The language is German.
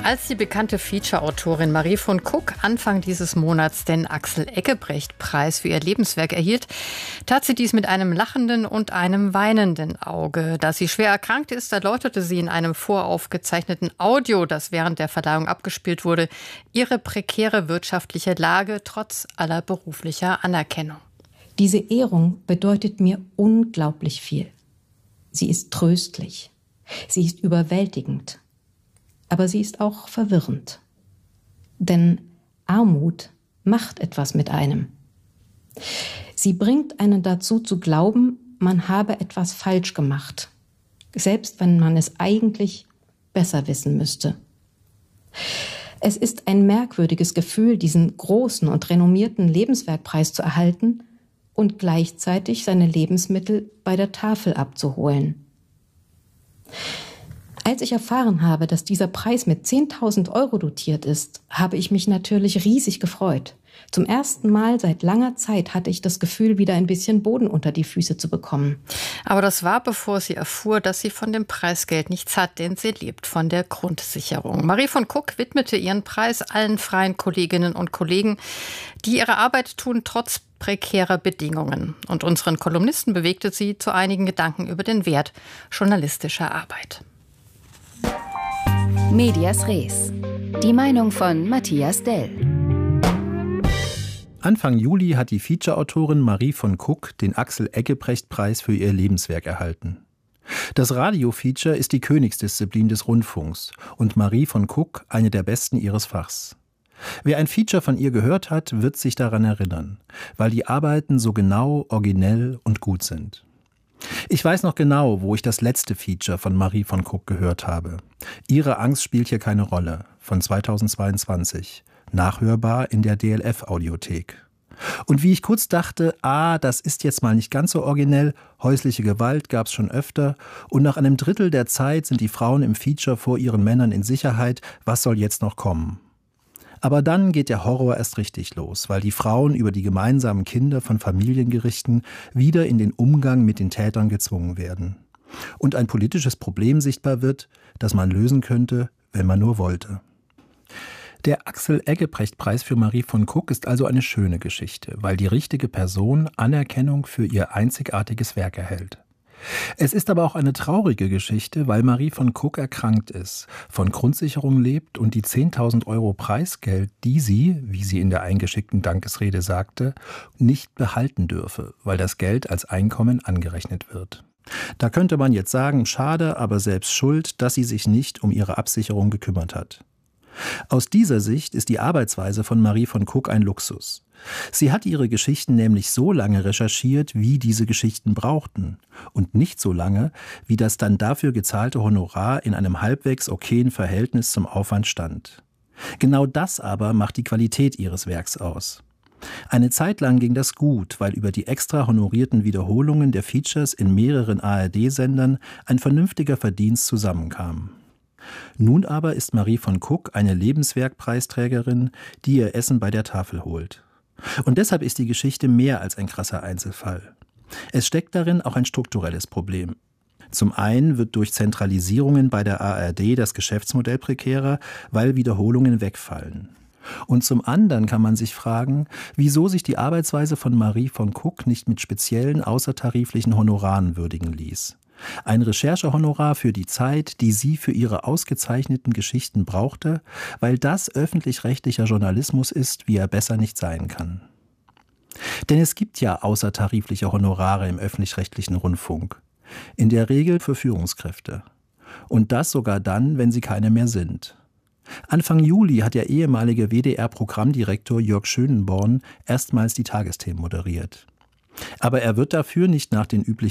Als die bekannte Feature-Autorin Marie von Kock Anfang dieses Monats den Axel-Eggebrecht-Preis für ihr Lebenswerk erhielt, tat sie dies mit einem lachenden und einem weinenden Auge. Da sie schwer erkrankt ist, erläuterte sie in einem voraufgezeichneten Audio, das während der Verleihung abgespielt wurde, ihre prekäre wirtschaftliche Lage trotz aller beruflicher Anerkennung. Diese Ehrung bedeutet mir unglaublich viel. Sie ist tröstlich. Sie ist überwältigend. Aber sie ist auch verwirrend. Denn Armut macht etwas mit einem. Sie bringt einen dazu zu glauben, man habe etwas falsch gemacht. Selbst wenn man es eigentlich besser wissen müsste. Es ist ein merkwürdiges Gefühl, diesen großen und renommierten Lebenswerkpreis zu erhalten und gleichzeitig seine Lebensmittel bei der Tafel abzuholen. Als ich erfahren habe, dass dieser Preis mit 10.000 € dotiert ist, habe ich mich natürlich riesig gefreut. Zum ersten Mal seit langer Zeit hatte ich das Gefühl, wieder ein bisschen Boden unter die Füße zu bekommen. Aber das war, bevor sie erfuhr, dass sie von dem Preisgeld nichts hat, denn sie lebt von der Grundsicherung. Marie von Kock widmete ihren Preis allen freien Kolleginnen und Kollegen, die ihre Arbeit tun, trotz prekärer Bedingungen. Und unseren Kolumnisten bewegte sie zu einigen Gedanken über den Wert journalistischer Arbeit. Medias Res. Die Meinung von Matthias Dell. Anfang Juli hat die Feature-Autorin Marie von Kock den Axel-Eggebrecht-Preis für ihr Lebenswerk erhalten. Das Radio-Feature ist die Königsdisziplin des Rundfunks und Marie von Kock eine der besten ihres Fachs. Wer ein Feature von ihr gehört hat, wird sich daran erinnern, weil die Arbeiten so genau, originell und gut sind. Ich weiß noch genau, wo ich das letzte Feature von Marie von Kock gehört habe. Ihre Angst spielt hier keine Rolle, von 2022. Nachhörbar in der DLF-Audiothek. Und wie ich kurz dachte, das ist jetzt mal nicht ganz so originell, häusliche Gewalt gab's schon öfter und nach einem Drittel der Zeit sind die Frauen im Feature vor ihren Männern in Sicherheit, was soll jetzt noch kommen? Aber dann geht der Horror erst richtig los, weil die Frauen über die gemeinsamen Kinder von Familiengerichten wieder in den Umgang mit den Tätern gezwungen werden. Und ein politisches Problem sichtbar wird, das man lösen könnte, wenn man nur wollte. Der Axel-Eggebrecht-Preis für Marie von Kock ist also eine schöne Geschichte, weil die richtige Person Anerkennung für ihr einzigartiges Werk erhält. Es ist aber auch eine traurige Geschichte, weil Marie von Kock erkrankt ist, von Grundsicherung lebt und die 10.000 € Preisgeld, die sie, wie sie in der eingeschickten Dankesrede sagte, nicht behalten dürfe, weil das Geld als Einkommen angerechnet wird. Da könnte man jetzt sagen, schade, aber selbst schuld, dass sie sich nicht um ihre Absicherung gekümmert hat. Aus dieser Sicht ist die Arbeitsweise von Marie von Kock ein Luxus. Sie hat ihre Geschichten nämlich so lange recherchiert, wie diese Geschichten brauchten und nicht so lange, wie das dann dafür gezahlte Honorar in einem halbwegs okayen Verhältnis zum Aufwand stand. Genau das aber macht die Qualität ihres Werks aus. Eine Zeit lang ging das gut, weil über die extra honorierten Wiederholungen der Features in mehreren ARD-Sendern ein vernünftiger Verdienst zusammenkam. Nun aber ist Marie von Kock eine Lebenswerkpreisträgerin, die ihr Essen bei der Tafel holt. Und deshalb ist die Geschichte mehr als ein krasser Einzelfall. Es steckt darin auch ein strukturelles Problem. Zum einen wird durch Zentralisierungen bei der ARD das Geschäftsmodell prekärer, weil Wiederholungen wegfallen. Und zum anderen kann man sich fragen, wieso sich die Arbeitsweise von Marie von Kock nicht mit speziellen außertariflichen Honoraren würdigen ließ. Ein Recherchehonorar für die Zeit, die sie für ihre ausgezeichneten Geschichten brauchte, weil das öffentlich-rechtlicher Journalismus ist, wie er besser nicht sein kann. Denn es gibt ja außertarifliche Honorare im öffentlich-rechtlichen Rundfunk. In der Regel für Führungskräfte. Und das sogar dann, wenn sie keine mehr sind. Anfang Juli hat der ehemalige WDR-Programmdirektor Jörg Schönenborn erstmals die Tagesthemen moderiert. Aber er wird dafür nicht nach den üblichen